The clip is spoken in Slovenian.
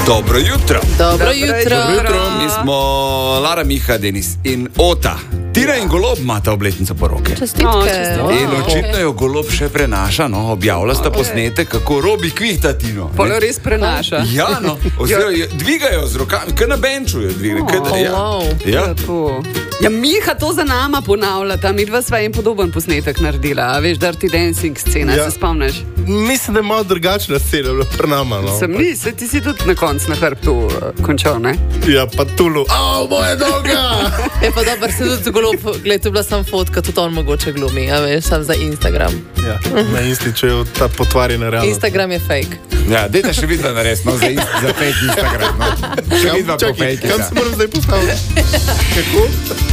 Dobro jutro. Dobro jutro. Mi smo Lara, Miha, Denis in Ota. Tina in Golob imata obletnico poroke. Čestitke. In očitno jo Golob še prenaša, no, objavlja sta posnetek, kako Robi kvihta Tino. Polo res prenaša. Ja, no, oziroma dvigajo z rokami, kar na benču jo dvigajo. Ja, Miha to za nama ponavljata, midva sva en podoben posnetek naredila, veš, Dirty Dancing scena, se spomniš? Mislim, da je malo drugačna scena, bilo pri nama, no. Se ti si tudi na koncu na hrbtu končal, ne? Ja, pa Tulu. Moja noga! Je pa dobro, se tudi Golob, gled, to je bila sam fotka, tudi on mogoče glumi, a veš, sam za Instagram. Ja, na Instiču ta potvarjena realnost. Instagram je fake. Ja, dajte še vidva narediti, no, za fake Instagram, no. Še vidva po fake. Kam se moram zdaj postaviti? Kako?